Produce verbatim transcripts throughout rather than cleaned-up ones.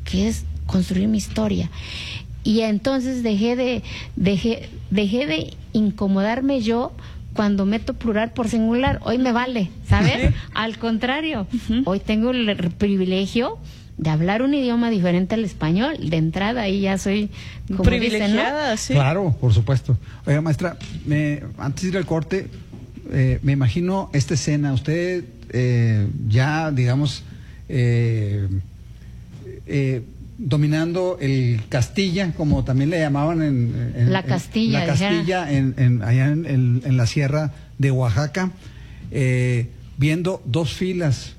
que es construir mi historia. Y entonces dejé de, dejé, dejé de incomodarme yo cuando meto plural por singular. Hoy me vale, ¿sabes? Al contrario, uh-huh. hoy tengo el privilegio de hablar un idioma diferente al español. De entrada ahí ya soy como privilegiada, dicen, ¿no? sí. Claro, por supuesto. Oiga, maestra, me, antes de ir al corte, eh, me imagino esta escena. Usted eh, ya, digamos, eh, eh, dominando el Castilla, como también le llamaban en, en la Castilla, en, la Castilla en, en, allá en, en, en la sierra de Oaxaca, eh, viendo dos filas.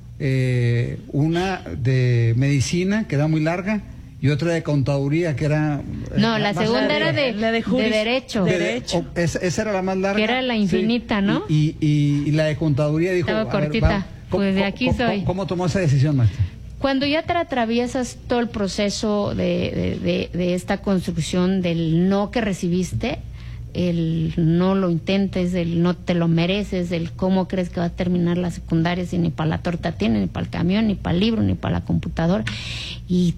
Eh, una de medicina, que era muy larga, y otra de contaduría, que era... No, la más segunda larga. era de, la de, de derecho. De, derecho. O, esa, esa era la más larga. Que era la infinita, sí. ¿no? Y, y, y la de contaduría dijo... Estaba cortita. Ver, va, ¿cómo, pues de aquí cómo, soy. ¿cómo, ¿Cómo tomó esa decisión, maestra? Cuando ya te atraviesas todo el proceso de, de, de, de esta construcción del no que recibiste, el no lo intentes, el no te lo mereces, el cómo crees que va a terminar la secundaria si ni para la torta tiene, ni para el camión, ni para el libro, ni para la computadora, y,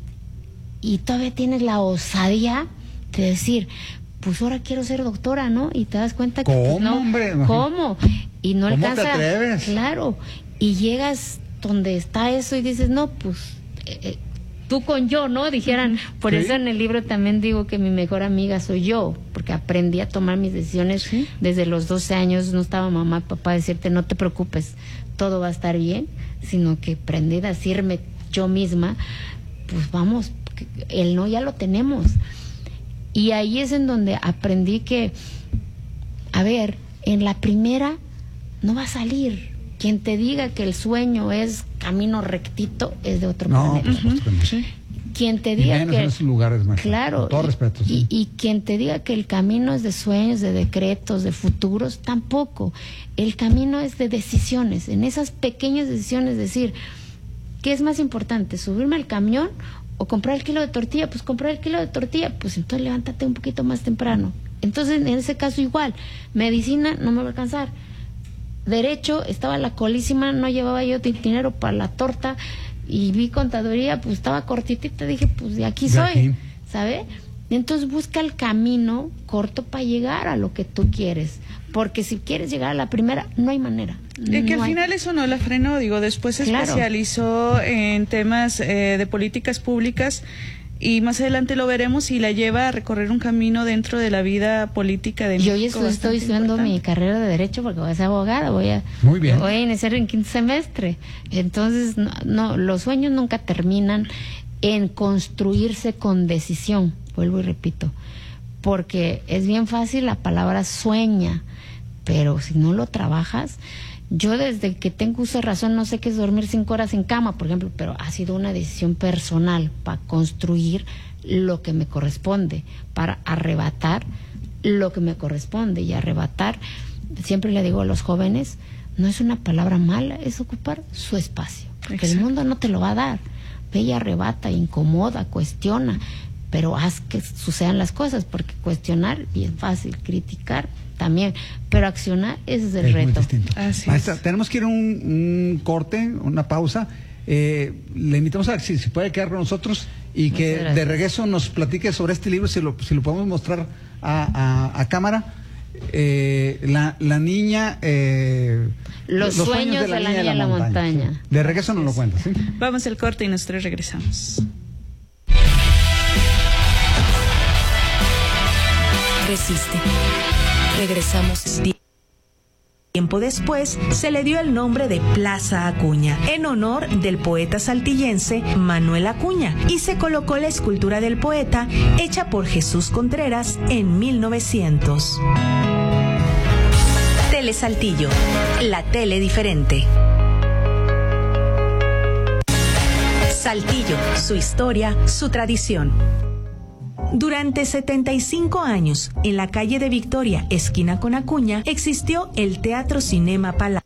y todavía tienes la osadía de decir, pues ahora quiero ser doctora, ¿no? Y te das cuenta que ¿Cómo, pues, no, hombre? ¿cómo? Y no ¿Cómo alcanza, te atreves? Claro, y llegas donde está eso y dices, no, pues eh, tú con yo, ¿no? Dijeran, por sí. Eso en el libro también digo que mi mejor amiga soy yo, porque aprendí a tomar mis decisiones ¿sí? Desde los doce años. No estaba mamá y papá a decirte, no te preocupes, todo va a estar bien, sino que aprendí a decirme yo misma, pues vamos, el no ya lo tenemos. Y ahí es en donde aprendí que, a ver, en la primera no va a salir. Quien te diga que el sueño es camino rectito es de otro no, planeta. Pues, uh-huh. sí. Quien te diga que en esos lugares, claro, con todo y, respeto, sí. y, y quien te diga que el camino es de sueños, de decretos, de futuros, tampoco. El camino es de decisiones. En esas pequeñas decisiones, decir, ¿qué es más importante? ¿Subirme al camión o comprar el kilo de tortilla? Pues comprar el kilo de tortilla, pues entonces levántate un poquito más temprano. Entonces, en ese caso igual, medicina no me va a alcanzar. Derecho, estaba la colísima, no llevaba yo dinero para la torta, y vi contaduría, pues estaba cortitita, dije, pues de aquí soy, de aquí. ¿Sabe? Entonces busca el camino corto para llegar a lo que tú quieres, porque si quieres llegar a la primera, no hay manera. De que no al hay. final eso no la frenó, digo, después se Claro. especializó en temas eh, de políticas públicas, y más adelante lo veremos, y la lleva a recorrer un camino dentro de la vida política de México. Yo hoy estoy, estoy estudiando importante. Mi carrera de Derecho porque voy a ser abogada, voy a, Muy bien. voy a iniciar en quinto semestre. Entonces, no, no, los sueños nunca terminan en construirse con decisión, vuelvo y repito, porque es bien fácil la palabra sueña, pero si no lo trabajas... Yo desde que tengo uso de razón no sé qué es dormir cinco horas en cama, por ejemplo, pero ha sido una decisión personal para construir lo que me corresponde, para arrebatar lo que me corresponde. Y arrebatar, siempre le digo a los jóvenes, no es una palabra mala, es ocupar su espacio, porque Exacto. El mundo no te lo va a dar. Ve y arrebata, incomoda, cuestiona, pero haz que sucedan las cosas, porque cuestionar bien fácil, criticar también, pero accionar ese es el es reto. Así Maestra, es. tenemos que ir a un, un corte, una pausa. Eh, le invitamos a que si, si puede quedar con nosotros y Muchas que gracias. De regreso nos platique sobre este libro, si lo, si lo podemos mostrar a, a, a cámara. Eh, la, la niña... Eh, los, los sueños, sueños de la, de la niña de la, la montaña. montaña. Sí. De regreso nos lo cuenta. ¿Sí? Vamos al corte y nosotros regresamos. Resiste. Regresamos. Tiempo después se le dio el nombre de Plaza Acuña en honor del poeta saltillense Manuel Acuña, y se colocó la escultura del poeta hecha por Jesús Contreras en mil novecientos. Tele Saltillo, la tele diferente. Saltillo, su historia, su tradición. Durante setenta y cinco años, en la calle de Victoria, esquina con Acuña, existió el Teatro Cinema Palacio.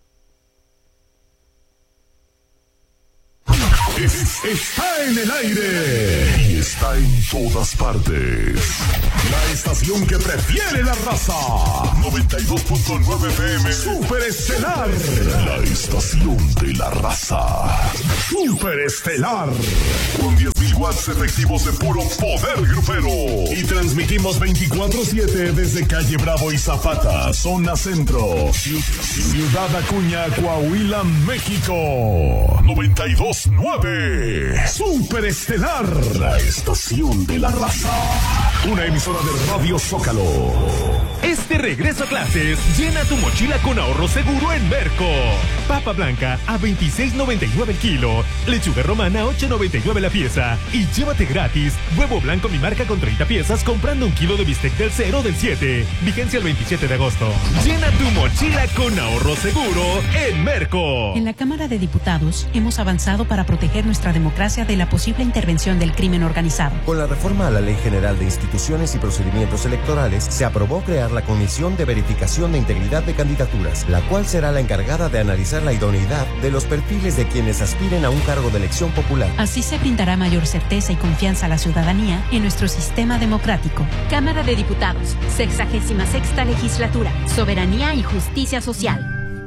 Es, está en el aire y está en todas partes. La estación que prefiere la raza. noventa y dos punto nueve F M. Super Estelar. La estación de la raza. Super Estelar. Con diez mil watts más efectivos de puro poder grupero. Y transmitimos veinticuatro siete desde Calle Bravo y Zapata, zona centro. Ciudad Acuña, Coahuila, México. noventa y dos punto nueve. Super Estelar, la estación de la raza. Una emisora de Radio Zócalo. Este regreso a clases, llena tu mochila con ahorro seguro en Merco. Papa blanca a veintiséis noventa y nueve el kilo. Lechuga romana a ocho noventa y nueve la pieza. Y llévate gratis huevo blanco mi marca con treinta piezas comprando un kilo de bistec del cero del siete. Vigencia el veintisiete de agosto. Llena tu mochila con ahorro seguro en Merco. En la Cámara de Diputados hemos avanzado para proteger nuestra democracia de la posible intervención del crimen organizado. Con la reforma a la Ley General de Instituciones y Procedimientos Electorales, se aprobó crear la Comisión de Verificación de Integridad de Candidaturas, la cual será la encargada de analizar la idoneidad de los perfiles de quienes aspiren a un cargo de elección popular. Así se brindará mayor certeza y confianza a la ciudadanía en nuestro sistema democrático. Cámara de Diputados, sexagésima sexta legislatura, soberanía y justicia social.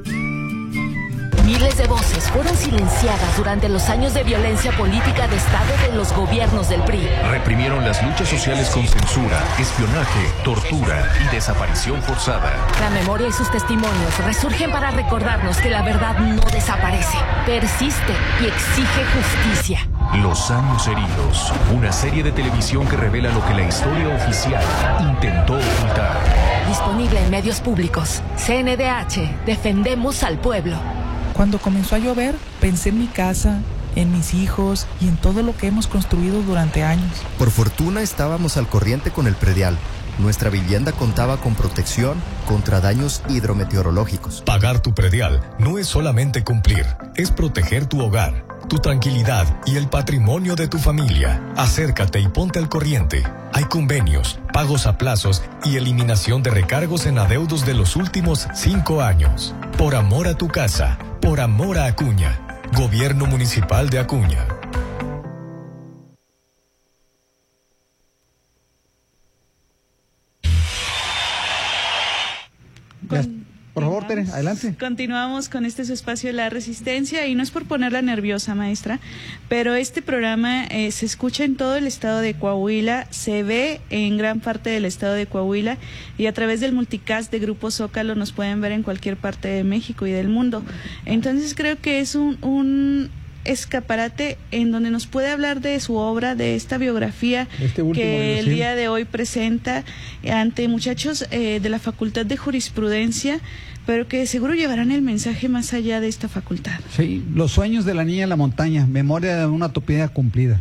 Miles de voces fueron silenciadas durante los años de violencia política de Estado de los gobiernos del P R I. Reprimieron las luchas sociales con censura, espionaje, tortura y desaparición forzada. La memoria y sus testimonios resurgen para recordarnos que la verdad no desaparece, persiste y exige justicia. Los años heridos, una serie de televisión que revela lo que la historia oficial intentó ocultar. Disponible en medios públicos. C N D H, defendemos al pueblo. Cuando comenzó a llover, pensé en mi casa, en mis hijos y en todo lo que hemos construido durante años. Por fortuna estábamos al corriente con el predial. Nuestra vivienda contaba con protección contra daños hidrometeorológicos. Pagar tu predial no es solamente cumplir, es proteger tu hogar, tu tranquilidad y el patrimonio de tu familia. Acércate y ponte al corriente. Hay convenios, pagos a plazos y eliminación de recargos en adeudos de los últimos cinco años. Por amor a tu casa, por amor a Acuña. Gobierno Municipal de Acuña. Con, por favor, Tere, adelante. Continuamos con este su espacio de la resistencia y no es por ponerla nerviosa, maestra, pero este programa eh, se escucha en todo el estado de Coahuila, se ve en gran parte del estado de Coahuila y a través del multicast de Grupo Zócalo nos pueden ver en cualquier parte de México y del mundo. Entonces creo que es un, un escaparate en donde nos puede hablar de su obra, de esta biografía este que el día de hoy presenta ante muchachos eh, de la Facultad de Jurisprudencia, pero que seguro llevarán el mensaje más allá de esta facultad. Sí, los sueños de la niña en la montaña, memoria de una utopía cumplida.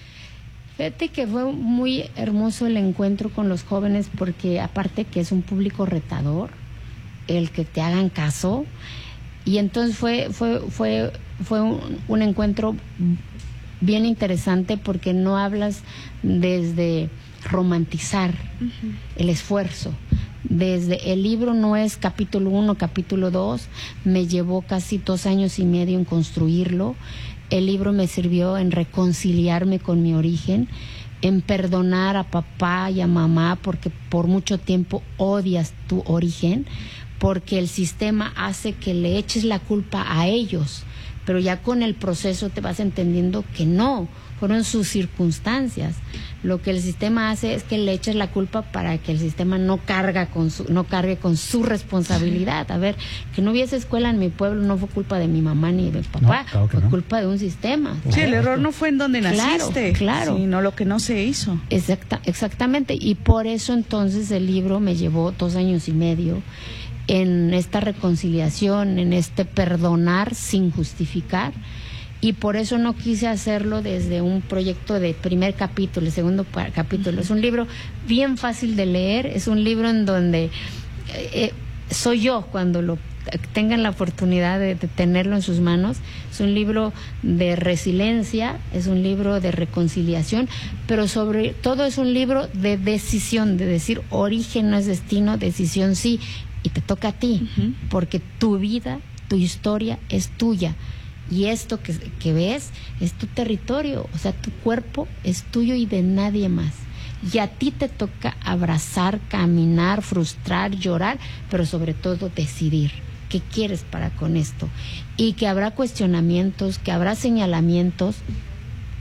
Fíjate que fue muy hermoso el encuentro con los jóvenes porque aparte que es un público retador, el que te hagan caso, y entonces fue fue fue fue un, un encuentro bien interesante porque no hablas desde romantizar uh-huh. el esfuerzo. Desde el libro no es capítulo uno, capítulo dos, me llevó casi dos años y medio en construirlo. El libro me sirvió en reconciliarme con mi origen, en perdonar a papá y a mamá porque por mucho tiempo odias tu origen, porque el sistema hace que le eches la culpa a ellos, pero ya con el proceso te vas entendiendo que no, fueron sus circunstancias. Lo que el sistema hace es que le eches la culpa para que el sistema no carga con su, no cargue con su responsabilidad. A ver, que no hubiese escuela en mi pueblo no fue culpa de mi mamá ni de papá, no, claro fue no. culpa de un sistema. Sí, el error no fue en donde naciste, claro, claro. sino lo que no se hizo. Exacta, exactamente, y por eso entonces el libro me llevó dos años y medio en esta reconciliación, en este perdonar sin justificar, y por eso no quise hacerlo desde un proyecto de primer capítulo, segundo capítulo. Uh-huh. Es un libro bien fácil de leer, es un libro en donde eh, soy yo cuando lo tengan la oportunidad de, de tenerlo en sus manos. Es un libro de resiliencia, es un libro de reconciliación, pero sobre todo es un libro de decisión, de decir origen no es destino, decisión sí, y te toca a ti, uh-huh. porque tu vida, tu historia es tuya. Y esto que, que ves es tu territorio, o sea, tu cuerpo es tuyo y de nadie más. Y a ti te toca abrazar, caminar, frustrar, llorar, pero sobre todo decidir qué quieres para con esto. Y que habrá cuestionamientos, que habrá señalamientos,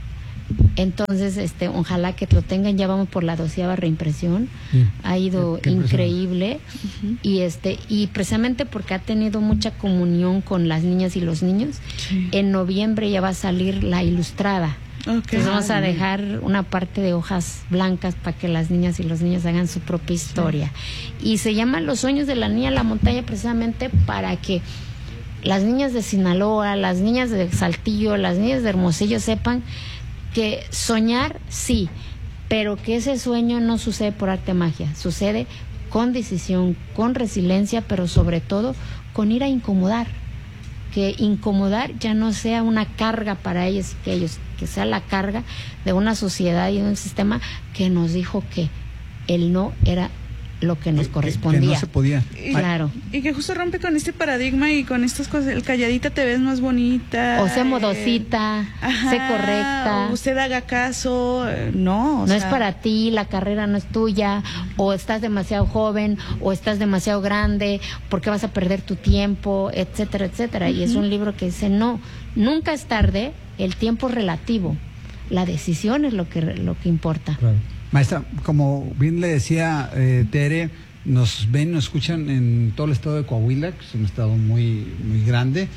Entonces, este, ojalá que lo tengan, ya vamos por la doceava reimpresión, sí. Ha ido Qué increíble, uh-huh. y este, y precisamente porque ha tenido mucha comunión con las niñas y los niños, sí. En noviembre ya va a salir la ilustrada. Okay. Entonces vamos a dejar una parte de hojas blancas para que las niñas y los niños hagan su propia historia. Sí. Y se llama Los sueños de la niña en la montaña, precisamente para que las niñas de Sinaloa, las niñas de Saltillo, las niñas de Hermosillo sepan que soñar sí, pero que ese sueño no sucede por arte de magia, sucede con decisión, con resiliencia, pero sobre todo con ir a incomodar, que incomodar ya no sea una carga para ellos, que ellos, que sea la carga de una sociedad y de un sistema que nos dijo que el no era lo que nos correspondía. Que no se podía. Y, claro. Y que justo rompe con este paradigma y con estas cosas, el calladita te ves más bonita. O sea modosita, eh, ajá, sé correcta. Usted haga caso, no. No sea, es para ti, la carrera no es tuya, o estás demasiado joven, o estás demasiado grande, porque vas a perder tu tiempo, etcétera, etcétera. Uh-huh. Y es un libro que dice, no, nunca es tarde, el tiempo es relativo, la decisión es lo que, lo que importa. Claro. Maestra, como bien le decía eh, Tere, nos ven, nos escuchan en todo el estado de Coahuila, que es un estado muy, muy grande,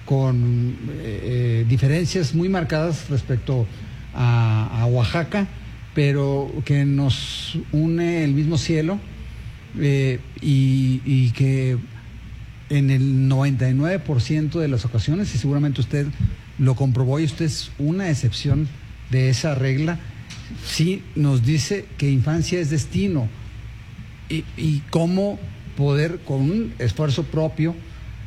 con eh, eh, diferencias muy marcadas respecto a, a Oaxaca, pero que nos une el mismo cielo, eh, y, y que en el noventa y nueve por ciento de las ocasiones, y seguramente usted lo comprobó y usted es una excepción de esa regla, sí nos dice que infancia es destino, y, y cómo poder con un esfuerzo propio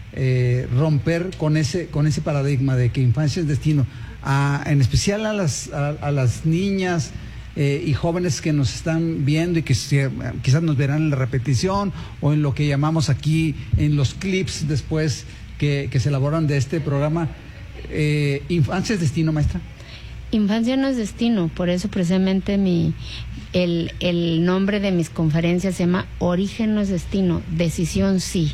eh, romper con ese con ese paradigma de que infancia es destino, a, en especial a las a, a las niñas eh, y jóvenes que nos están viendo y que se, quizás nos verán en la repetición o en lo que llamamos aquí en los clips después que, que se elaboran de este programa. Eh, ¿Infancia es destino, maestra? Infancia no es destino, por eso precisamente mi el, el nombre de mis conferencias se llama Origen no es destino, decisión sí,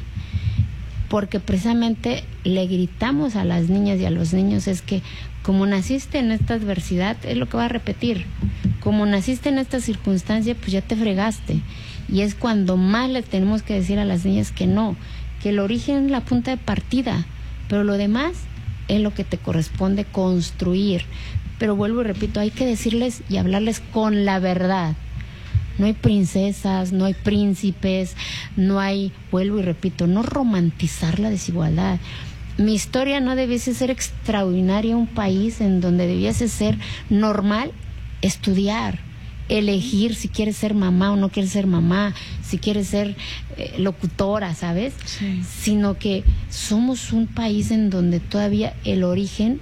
porque precisamente le gritamos a las niñas y a los niños es que como naciste en esta adversidad, es lo que va a repetir, como naciste en esta circunstancia, pues ya te fregaste, y es cuando más le tenemos que decir a las niñas que no, que el origen es la punta de partida, pero lo demás es lo que te corresponde construir. Pero vuelvo y repito, hay que decirles y hablarles con la verdad. No hay princesas, no hay príncipes, no hay, vuelvo y repito, no romantizar la desigualdad. Mi historia no debiese ser extraordinaria, un país en donde debiese ser normal estudiar, elegir si quieres ser mamá o no quieres ser mamá, si quieres ser eh, locutora, ¿sabes? Sí. Sino que somos un país en donde todavía el origen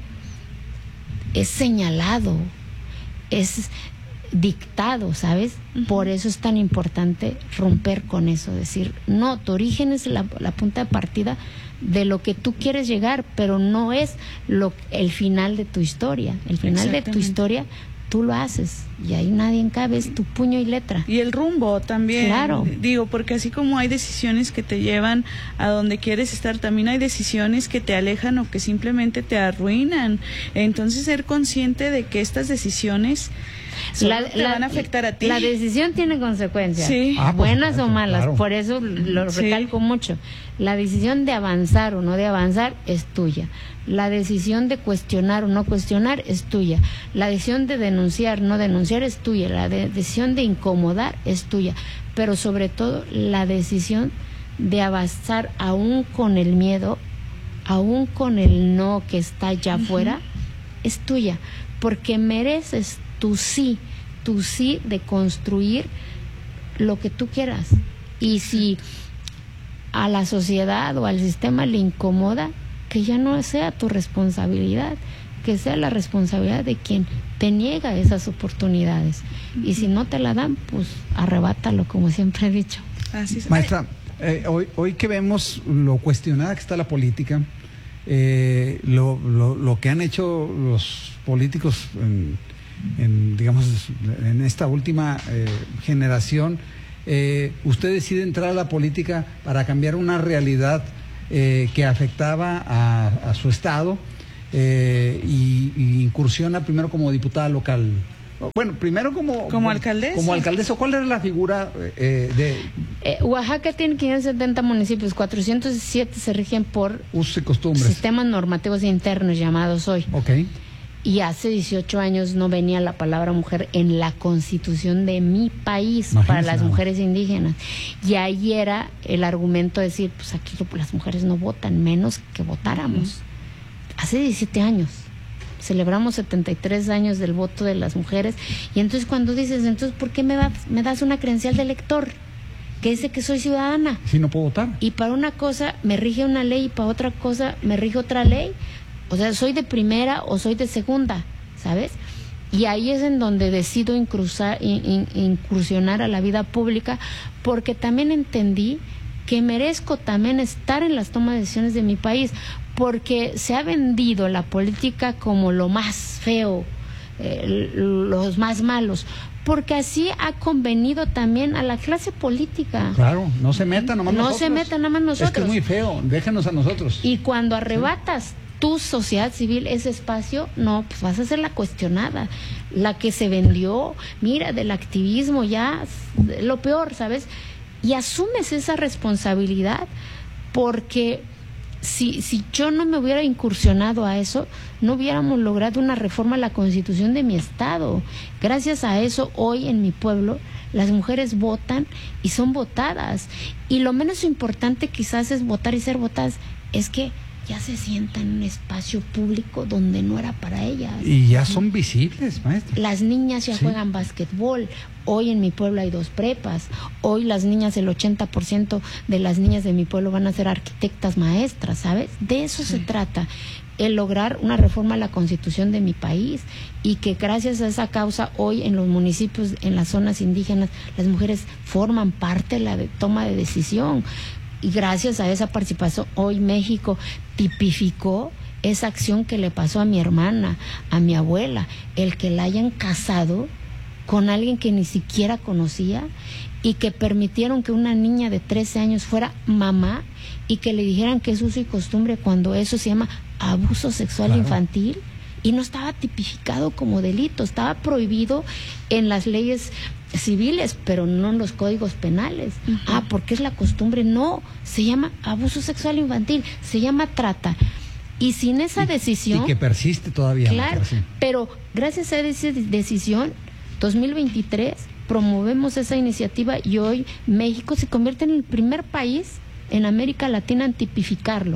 es señalado, es dictado, ¿sabes? Uh-huh. Por eso es tan importante romper con eso, decir, no, tu origen es la, la punta de partida de lo que tú quieres llegar, pero no es lo, el final de tu historia. El final de tu historia tú lo haces y ahí nadie cabe, es tu puño y letra. Y el rumbo también. Claro. Digo, porque así como hay decisiones que te llevan a donde quieres estar, también hay decisiones que te alejan o que simplemente te arruinan. Entonces, ser consciente de que estas decisiones la, te la, van a afectar a ti. La decisión tiene consecuencias, sí. ah, buenas o malas, claro. Por eso lo recalco sí. mucho. La decisión de avanzar o no de avanzar es tuya. La decisión de cuestionar o no cuestionar es tuya. La decisión de denunciar o no denunciar es tuya. La de decisión de incomodar es tuya. Pero sobre todo la decisión de avanzar aún con el miedo, aún con el no que está allá uh-huh. afuera, es tuya. Porque mereces tu sí, tu sí de construir lo que tú quieras. Y si a la sociedad o al sistema le incomoda, que ya no sea tu responsabilidad, que sea la responsabilidad de quien te niega esas oportunidades. Y si no te la dan, pues arrebátalo, como siempre he dicho. Así es. Maestra, eh, hoy, hoy que vemos lo cuestionada que está la política, eh, lo, lo, lo que han hecho los políticos en, en digamos, en esta última eh, generación, eh, usted decide entrar a la política para cambiar una realidad Eh, que afectaba a, a su estado, eh, y, y incursiona primero como diputada local. Bueno, primero como... Como alcaldesa. Como alcaldesa. ¿Cuál era la figura eh, de...? Eh, Oaxaca tiene quinientos setenta municipios, cuatrocientos siete se rigen por... usos y costumbres. Sistemas normativos internos llamados hoy. Ok. Y hace dieciocho años no venía la palabra mujer en la constitución de mi país. Imagínese, para las mujeres indígenas. Y ahí era el argumento de decir, pues aquí las mujeres no votan, menos que votáramos. Uh-huh. Hace diecisiete años. Celebramos setenta y tres años del voto de las mujeres. Y entonces cuando dices, entonces ¿por qué me, va, me das una credencial de elector que dice que soy ciudadana? Si no puedo votar. Y para una cosa me rige una ley y para otra cosa me rige otra ley. O sea, soy de primera o soy de segunda, ¿sabes? Y ahí es en donde decido incruzar, in, in, incursionar a la vida pública, porque también entendí que merezco también estar en las tomas de decisiones de mi país, porque se ha vendido la política como lo más feo, eh, los más malos, porque así ha convenido también a la clase política. Claro, no se metan nomás no nosotros. No se metan nada más nosotros. Es que es muy feo, déjanos a nosotros. Y cuando arrebatas... ¿Sí? Tu sociedad civil, ese espacio, no, pues vas a ser la cuestionada, la que se vendió, mira, del activismo ya, lo peor, ¿sabes? Y asumes esa responsabilidad porque si, si yo no me hubiera incursionado a eso, no hubiéramos logrado una reforma a la Constitución de mi estado. Gracias a eso, hoy en mi pueblo, las mujeres votan y son votadas. Y lo menos importante quizás es votar y ser votadas, es que ya se sientan en un espacio público donde no era para ellas. Y ya son visibles, maestra. Las niñas ya sí. juegan básquetbol. Hoy en mi pueblo hay dos prepas. Hoy las niñas, el ochenta por ciento de las niñas de mi pueblo van a ser arquitectas maestras, ¿sabes? De eso sí. se trata. El lograr una reforma a la Constitución de mi país y que gracias a esa causa hoy en los municipios, en las zonas indígenas, las mujeres forman parte de la de toma de decisión. Y gracias a esa participación, hoy México tipificó esa acción que le pasó a mi hermana, a mi abuela, el que la hayan casado con alguien que ni siquiera conocía y que permitieron que una niña de trece años fuera mamá y que le dijeran que es uso y costumbre cuando eso se llama abuso sexual claro. infantil. Y no estaba tipificado como delito, estaba prohibido en las leyes civiles, pero no en los códigos penales. Uh-huh. Ah, porque es la costumbre. No, se llama abuso sexual infantil, se llama trata. Y sin esa y, decisión... Y que persiste todavía. Claro, sí. Pero gracias a esa decisión, dos mil veintitrés, promovemos esa iniciativa y hoy México se convierte en el primer país en América Latina en tipificarlo.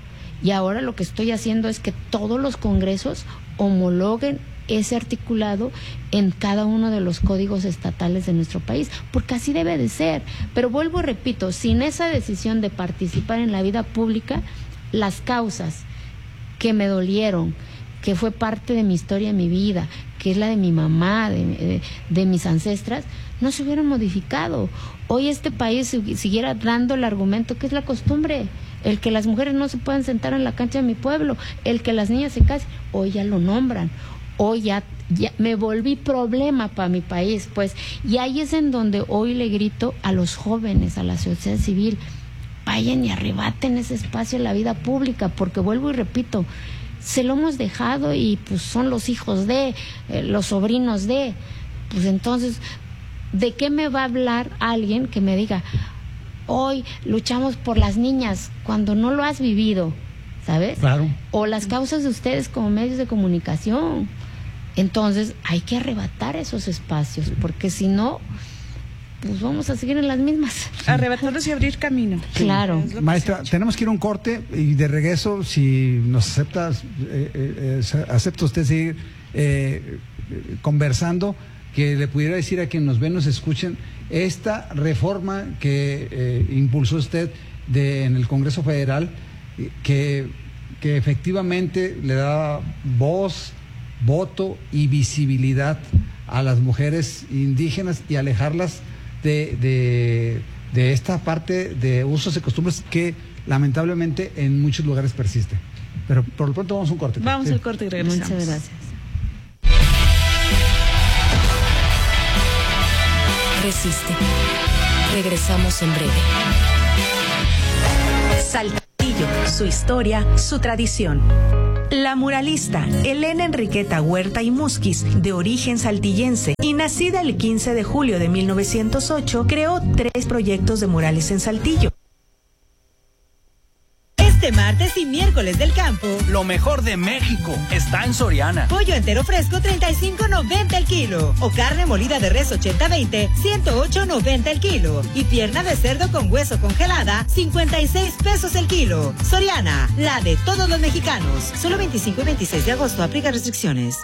Y ahora lo que estoy haciendo es que todos los congresos homologuen ese articulado en cada uno de los códigos estatales de nuestro país, porque así debe de ser. Pero vuelvo y repito, sin esa decisión de participar en la vida pública, las causas que me dolieron, que fue parte de mi historia, de mi vida, que es la de mi mamá, de, de, de mis ancestras, no se hubieran modificado. Hoy este país siguiera dando el argumento que es la costumbre, el que las mujeres no se puedan sentar en la cancha de mi pueblo, el que las niñas se casen, hoy ya lo nombran, hoy ya, ya me volví problema para mi país, pues, y ahí es en donde hoy le grito a los jóvenes, a la sociedad civil, vayan y arrebaten ese espacio en la vida pública, porque vuelvo y repito, se lo hemos dejado y pues son los hijos de, eh, los sobrinos de, pues entonces, ¿de qué me va a hablar alguien que me diga, hoy luchamos por las niñas, cuando no lo has vivido, ¿sabes? Claro. O las causas de ustedes como medios de comunicación. Entonces, hay que arrebatar esos espacios, porque si no, pues vamos a seguir en las mismas. Arrebatarlos y abrir camino. Sí. Claro. Maestra, tenemos que ir a un corte y de regreso, si nos aceptas, eh, eh, acepta usted seguir eh, conversando, que le pudiera decir a quienes nos ven, nos escuchen, esta reforma que eh, impulsó usted de, en el Congreso Federal, que, que efectivamente le da voz, voto y visibilidad a las mujeres indígenas y alejarlas de, de, de esta parte de usos y costumbres que lamentablemente en muchos lugares persiste. Pero por lo pronto vamos a un corte. Vamos sí. al corte y regresamos. Muchas gracias. Resiste. Regresamos en breve. Saltillo, su historia, su tradición. La muralista Elena Enriqueta Huerta y Musquiz, de origen saltillense y nacida el quince de julio de mil novecientos ocho, creó tres proyectos de murales en Saltillo. Este martes y miércoles del campo, lo mejor de México está en Soriana. Pollo entero fresco treinta y cinco noventa el kilo, o carne molida de res ochenta veinte ciento ocho noventa el kilo, y pierna de cerdo con hueso congelada cincuenta y seis pesos el kilo. Soriana, la de todos los mexicanos. Solo veinticinco y veintiséis de agosto, aplica restricciones.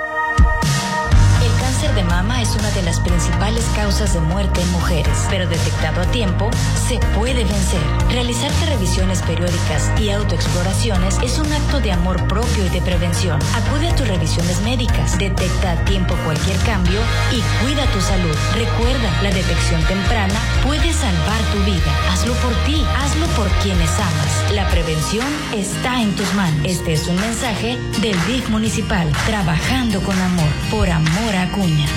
El cáncer de mama es una de las principales causas de muerte en mujeres, pero detectado a tiempo, se puede vencer. Realizarte revisiones periódicas y autoexploraciones es un acto de amor propio y de prevención. Acude a tus revisiones médicas, detecta a tiempo cualquier cambio y cuida tu salud. Recuerda, la detección temprana puede salvar tu vida. Hazlo por ti, hazlo por quienes amas. La prevención está en tus manos. Este es un mensaje del D I F municipal, trabajando con amor, por amor a Acuña.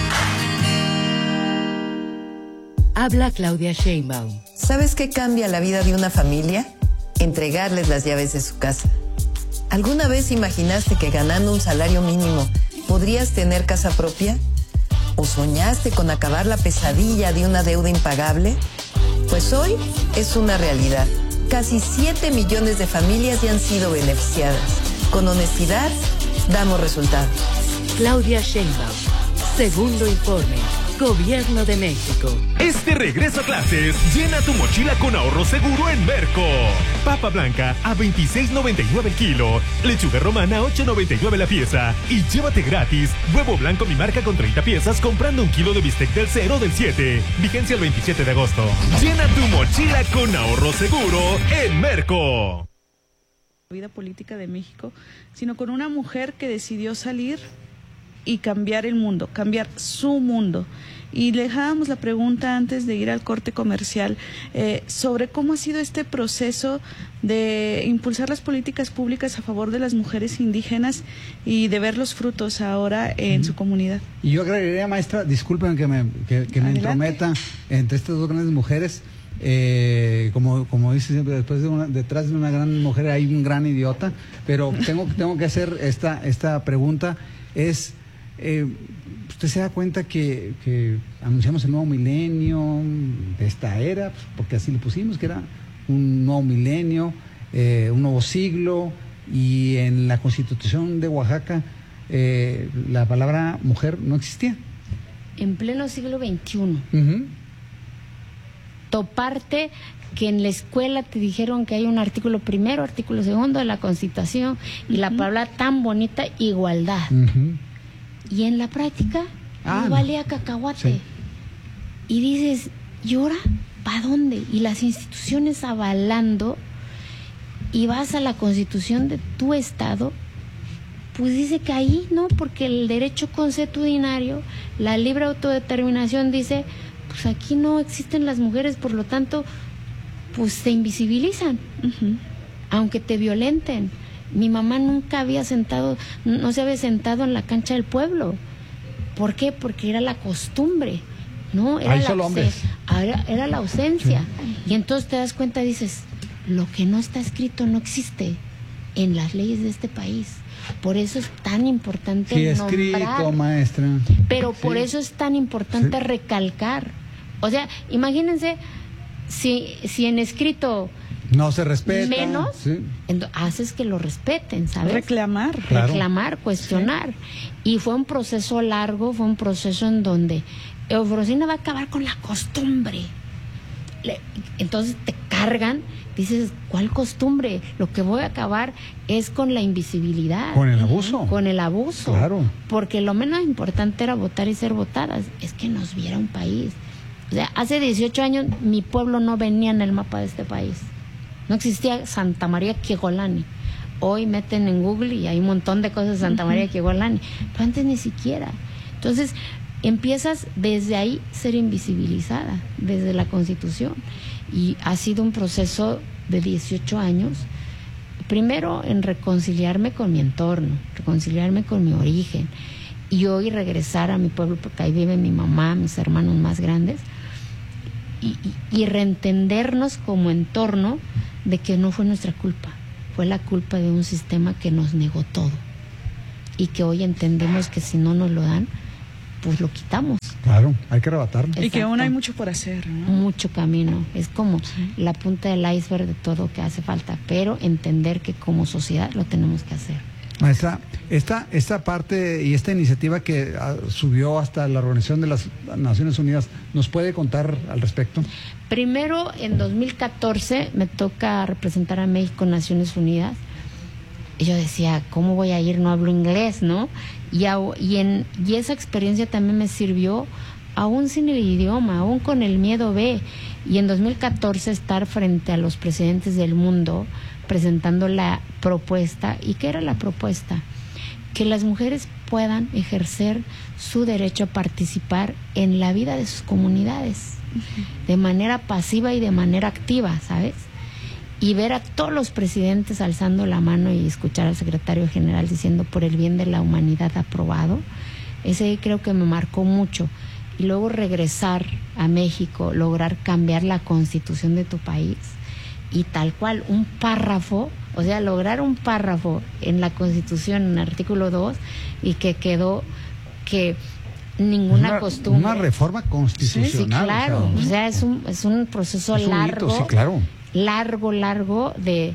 Habla Claudia Sheinbaum. ¿Sabes qué cambia la vida de una familia? Entregarles las llaves de su casa. ¿Alguna vez imaginaste que ganando un salario mínimo podrías tener casa propia? ¿O soñaste con acabar la pesadilla de una deuda impagable? Pues hoy es una realidad. Casi siete millones de familias ya han sido beneficiadas. Con honestidad, damos resultados. Claudia Sheinbaum. Segundo informe. Gobierno de México. Este regreso a clases, llena tu mochila con ahorro seguro en Merco. Papa blanca a veintiséis noventa y nueve el kilo. Lechuga romana a ocho noventa y nueve la pieza. Y llévate gratis huevo blanco mi marca con treinta piezas comprando un kilo de bistec del cero o del siete. Vigencia el veintisiete de agosto. Llena tu mochila con ahorro seguro en Merco. Vida política de México, sino con una mujer que decidió salir y cambiar el mundo, cambiar su mundo. Y le dejábamos la pregunta antes de ir al corte comercial eh, sobre cómo ha sido este proceso de impulsar las políticas públicas a favor de las mujeres indígenas y de ver los frutos ahora en uh-huh. su comunidad. Y yo agregaría, maestra, disculpen que me, que, que me entrometa entre estas dos grandes mujeres. Eh, como como dice siempre, después de una, detrás de una gran mujer hay un gran idiota, pero tengo tengo que hacer esta esta pregunta. Es eh, usted se da cuenta que, que anunciamos el nuevo milenio de esta era, pues, porque así le pusimos, que era un nuevo milenio, eh, un nuevo siglo, y en la Constitución de Oaxaca eh, la palabra mujer no existía. En pleno siglo veintiuno. Uh-huh. Toparte que en la escuela te dijeron que hay un artículo primero, artículo segundo de la Constitución, y uh-huh. la palabra tan bonita, igualdad. Uh-huh. Y en la práctica ah, no valía cacahuate. Sí. Y dices, ¿y ahora para dónde? Y las instituciones avalando, y vas a la Constitución de tu estado, pues dice que ahí no, porque el derecho consuetudinario, la libre autodeterminación dice, pues aquí no existen las mujeres, por lo tanto, pues se invisibilizan, uh-huh. aunque te violenten. Mi mamá nunca había sentado, no se había sentado en la cancha del pueblo. ¿Por qué? Porque era la costumbre, ¿no? Era, Hay la, solo hombres. Era, era la ausencia. Sí. Y entonces te das cuenta, dices, lo que no está escrito no existe en las leyes de este país. Por eso es tan importante sí, nombrar. escrito, maestra. Pero sí. por eso es tan importante sí. recalcar. O sea, imagínense si, si en escrito no se respeta menos, sí. entonces, haces que lo respeten, ¿sabes? Reclamar. Claro. Reclamar, cuestionar. Sí. Y fue un proceso largo, fue un proceso en donde Eufrosina va a acabar con la costumbre. Le, entonces te cargan, dices, ¿cuál costumbre? Lo que voy a acabar es con la invisibilidad. Con el abuso. Con el abuso. Claro. Porque lo menos importante era votar y ser votadas, es que nos viera un país. O sea, hace dieciocho años mi pueblo no venía en el mapa de este país. No existía Santa María Quiegolani. Hoy meten en Google y hay un montón de cosas de Santa uh-huh. María Quiegolani. Pero antes ni siquiera. Entonces, empiezas desde ahí ser invisibilizada, desde la Constitución. Y ha sido un proceso de dieciocho años. Primero, en reconciliarme con mi entorno, reconciliarme con mi origen. Y hoy regresar a mi pueblo, porque ahí vive mi mamá, mis hermanos más grandes. Y, y, y reentendernos como entorno de que no fue nuestra culpa, fue la culpa de un sistema que nos negó todo y que hoy entendemos que si no nos lo dan, pues lo quitamos. Claro, hay que arrebatarlo. Y que aún hay mucho por hacer, ¿no? Mucho camino. Es como sí. la punta del iceberg de todo que hace falta, pero entender que como sociedad lo tenemos que hacer. Maestra, esta, esta parte y esta iniciativa que uh, subió hasta la Organización de las Naciones Unidas, ¿nos puede contar al respecto? Primero, en dos mil catorce me toca representar a México en Naciones Unidas. Y yo decía, ¿cómo voy a ir? No hablo inglés, ¿no? Y, a, y, en, y esa experiencia también me sirvió, aún sin el idioma, aún con el miedo ve. Y en dos mil catorce estar frente a los presidentes del mundo presentando la propuesta. ¿Y qué era la propuesta? Que las mujeres puedan ejercer su derecho a participar en la vida de sus comunidades, uh-huh. de manera pasiva y de manera activa, ¿sabes? Y ver a todos los presidentes alzando la mano y escuchar al secretario general diciendo por el bien de la humanidad aprobado, ese creo que me marcó mucho. Y luego regresar a México, lograr cambiar la constitución de tu país y tal cual un párrafo, o sea, lograr un párrafo en la constitución, en el artículo dos, y que quedó que ninguna una, costumbre. Una reforma constitucional. Sí, claro, o sea, o sea es, un, es un proceso es un largo. Hito, sí, claro. largo, largo, de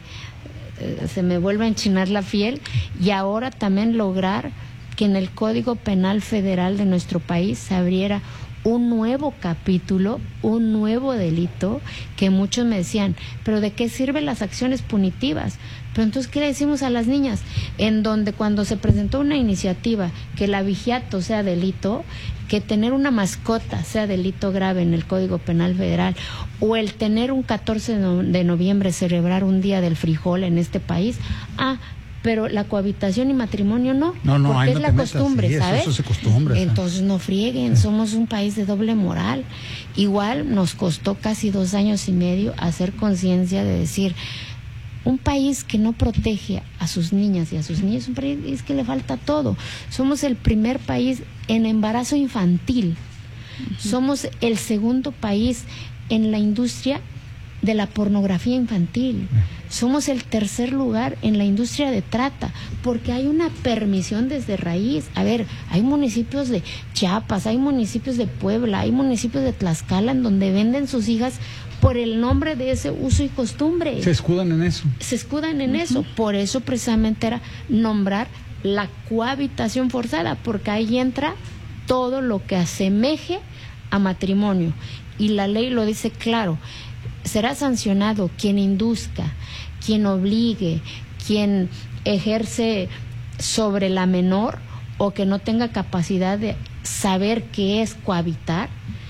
eh, se me vuelve a enchinar la piel, y ahora también lograr que en el Código Penal Federal de nuestro país se abriera un nuevo capítulo, un nuevo delito, que muchos me decían, pero ¿de qué sirven las acciones punitivas? Pero entonces, ¿qué le decimos a las niñas? En donde cuando se presentó una iniciativa que el abigeato sea delito, que tener una mascota sea delito grave en el Código Penal Federal, o el tener un catorce de noviembre, celebrar un día del frijol en este país, ah, pero la cohabitación y matrimonio no, no, no porque es no la costumbre, sí, ¿sabes? Eso, eso es costumbre, entonces no frieguen, sí. Somos un país de doble moral. Igual nos costó casi dos años y medio hacer conciencia de decir, un país que no protege a sus niñas y a sus niños, un país que le falta todo. Somos el primer país en embarazo infantil, uh-huh. Somos el segundo país en la industria de la pornografía infantil. Somos el tercer lugar en la industria de trata, porque hay una permisión desde raíz. A ver, hay municipios de Chiapas, hay municipios de Puebla, hay municipios de Tlaxcala en donde venden sus hijas por el nombre de ese uso y costumbre. Se escudan en eso. Se escudan en uh-huh. eso. Por eso precisamente era nombrar la cohabitación forzada, porque ahí entra todo lo que asemeje a matrimonio. Y la ley lo dice claro. Será sancionado quien induzca, quien obligue, quien ejerce sobre la menor o que no tenga capacidad de saber qué es cohabitar,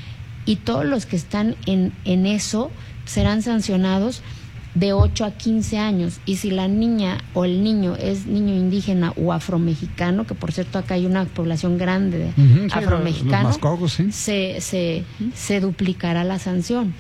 y todos los que están en, en eso serán sancionados de ocho a quince años. Y si la niña o el niño es niño indígena o afromexicano, que por cierto acá hay una población grande de uh-huh, afromexicanos, sí, ¿sí? se, se, uh-huh. se duplicará la sanción.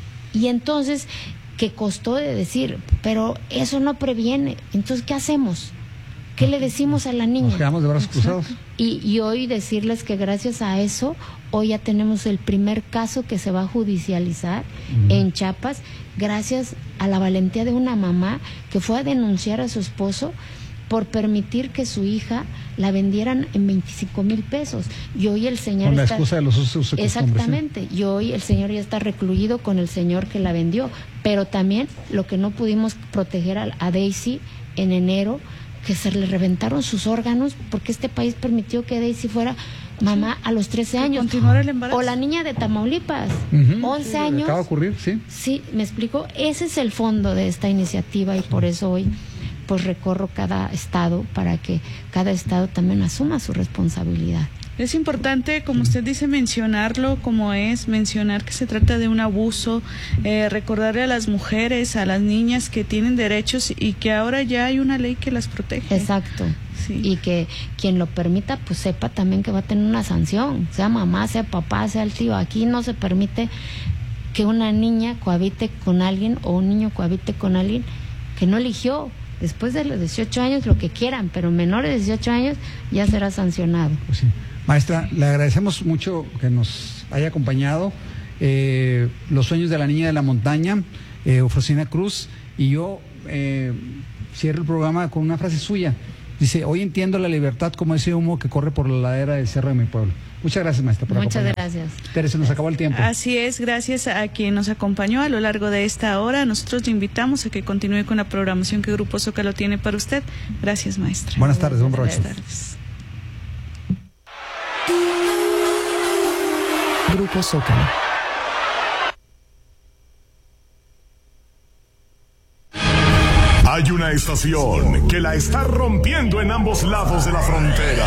Y entonces, ¿qué costó de decir? Pero eso no previene. Entonces, ¿qué hacemos? ¿Qué le decimos a la niña? Nos quedamos de brazos cruzados. Y, y hoy decirles que gracias a eso, hoy ya tenemos el primer caso que se va a judicializar uh-huh. en Chiapas, gracias a la valentía de una mamá que fue a denunciar a su esposo por permitir que su hija la vendieran en veinticinco mil pesos. Y hoy el señor con la está... excusa de los usos y costumbres. Exactamente. Y hoy el señor ya está recluido con el señor que la vendió. Pero también lo que no pudimos proteger a, a Daisy en enero, que se le reventaron sus órganos porque este país permitió que Daisy fuera mamá a los trece años. Continuar el embarazo. O la niña de Tamaulipas, uh-huh. once sí, años. Acaba de ocurrir, sí. Sí, me explico. Ese es el fondo de esta iniciativa, y sí. por eso hoy pues recorro cada estado para que cada estado también asuma su responsabilidad. Es importante, como usted dice, mencionarlo como es, mencionar que se trata de un abuso, eh, recordarle a las mujeres, a las niñas que tienen derechos y que ahora ya hay una ley que las protege. Exacto. Sí. Y que quien lo permita, pues sepa también que va a tener una sanción, sea mamá, sea papá, sea el tío. Aquí no se permite que una niña cohabite con alguien o un niño cohabite con alguien que no eligió. Después de los dieciocho años, lo que quieran, pero menores de dieciocho años ya será sancionado. Pues sí. Maestra, le agradecemos mucho que nos haya acompañado. Eh, Los sueños de la niña de la montaña, eh, Eufrosina Cruz, y yo, eh, cierro el programa con una frase suya. Dice, hoy entiendo la libertad como ese humo que corre por la ladera del cerro de mi pueblo. Muchas gracias, maestra, por Muchas acompañarnos. gracias. Tere, se nos acabó el tiempo. Así es, gracias a quien nos acompañó a lo largo de esta hora. Nosotros le invitamos a que continúe con la programación que Grupo Zócalo tiene para usted. Gracias, maestra. Buenas tardes, buen provecho. Buenas tardes. Grupo Zócalo. Hay una estación que la está rompiendo en ambos lados de la frontera.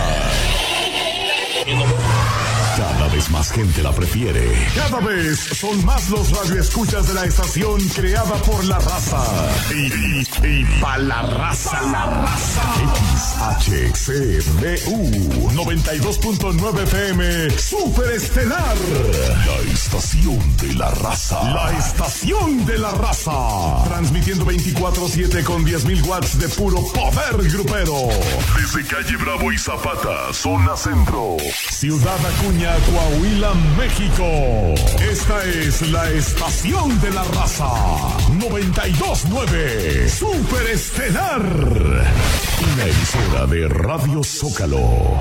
Cada vez más gente la prefiere. Cada vez son más los radioescuchas de la estación creada por la raza. Y, y, y pa' la raza. Pa la raza. X H C B U noventa y dos punto nueve F M Super Estelar. La estación de la raza. La estación de la raza. Transmitiendo veinticuatro siete con diez mil watts de puro poder grupero. Desde calle Bravo y Zapata, zona centro. Ciudad Acuña, Coahuila, México. Esta es la estación de la raza. noventa y dos punto nueve Super Estelar. Una emisora de Radio Zócalo.